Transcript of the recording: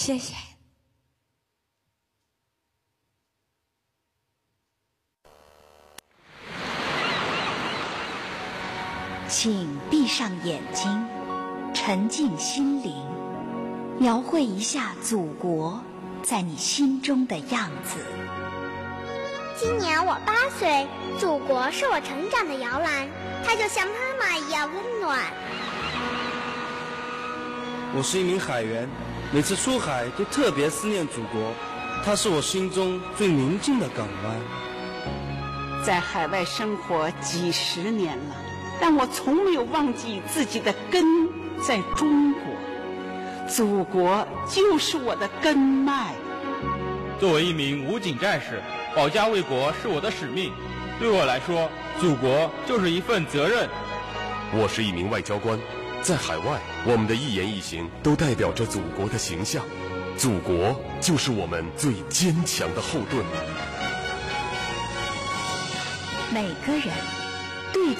谢谢。 请闭上眼睛，沉静心灵，描绘一下祖国在你心中的样子。 今年我8岁，祖国是我成长的摇篮，它就像妈妈一样温暖。 我是一名海员，每次出海都特别思念祖国，它是我心中最宁静的港湾。 在海外生活几10年了，但我从没有忘记自己的根在中国，祖国就是我的根脉。 作为一名武警战士，保家卫国是我的使命，对我来说，祖国就是一份责任。 我是一名外交官，在海外，我们的一言一行都代表着祖国的形象，祖国就是我们最坚强的后盾。 每个人对